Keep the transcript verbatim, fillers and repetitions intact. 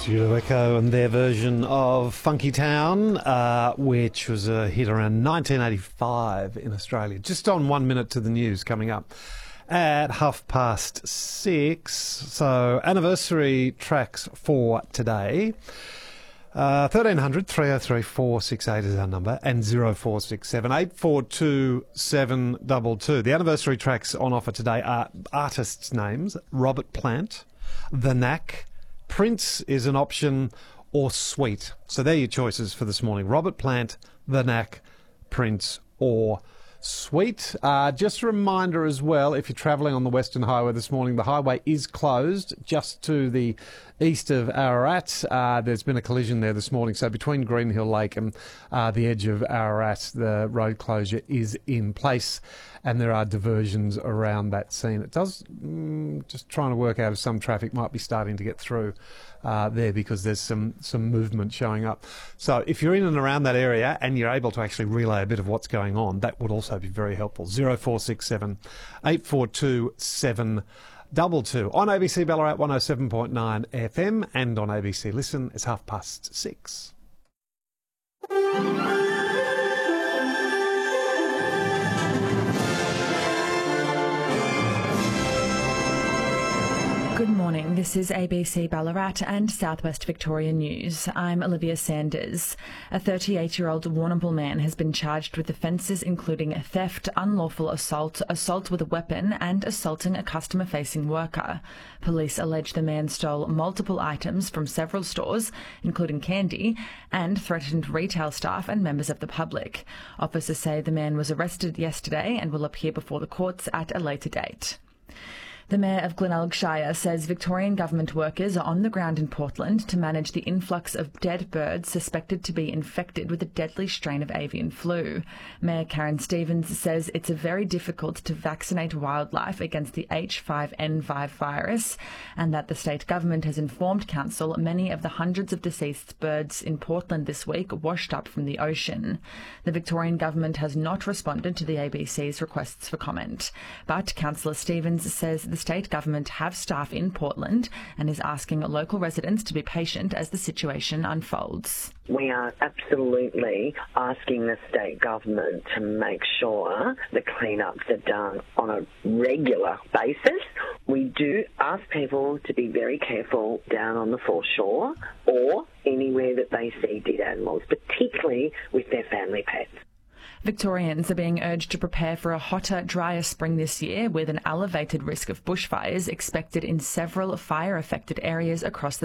Studio Echo and their version of Funky Town, uh, which was a hit around nineteen eighty-five in Australia. Just on one minute to the news coming up at half past six. So anniversary tracks for today. Uh, thirteen hundred, three oh three, four six eight is our number, and zero four six seven, eight four two, seven two two. The anniversary tracks on offer today are artists' names: Robert Plant, The Knack, Prince is an option, or Sweet. So they're your choices for this morning: Robert Plant, The Knack, Prince, or Sweet. Uh, just a reminder as well, if you're travelling on the Western Highway this morning, the highway is closed just to the east of Ararat. Uh, there's been a collision there this morning, so between Greenhill Lake and uh, the edge of Ararat, the road closure is in place, and there are diversions around that scene. It does, mm, just trying to work out if some traffic might be starting to get through uh, there, because there's some, some movement showing up. So if you're in and around that area and you're able to actually relay a bit of what's going on, that would also be very helpful. zero four six seven, eight four two, seven two two on A B C Ballarat one oh seven point nine F M and on A B C Listen. It's half past six. Good morning, this is A B C Ballarat and Southwest Victoria News. I'm Olivia Sanders. A thirty-eight-year-old Warrnambool man has been charged with offences including theft, unlawful assault, assault with a weapon and assaulting a customer-facing worker. Police allege the man stole multiple items from several stores, including candy, and threatened retail staff and members of the public. Officers say the man was arrested yesterday and will appear before the courts at a later date. The Mayor of Glenelg Shire says Victorian government workers are on the ground in Portland to manage the influx of dead birds suspected to be infected with a deadly strain of avian flu. Mayor Karen Stevens says it's very difficult to vaccinate wildlife against the H five N five virus, and that the state government has informed council many of the hundreds of deceased birds in Portland this week washed up from the ocean. The Victorian government has not responded to the A B C's requests for comment, but Councillor Stevens says the state government have staff in Portland and is asking local residents to be patient as the situation unfolds. We are absolutely asking the state government to make sure the cleanups are done on a regular basis. We do ask people to be very careful down on the foreshore or anywhere that they see dead animals, particularly with their family pets. Victorians are being urged to prepare for a hotter, drier spring this year, with an elevated risk of bushfires expected in several fire-affected areas across the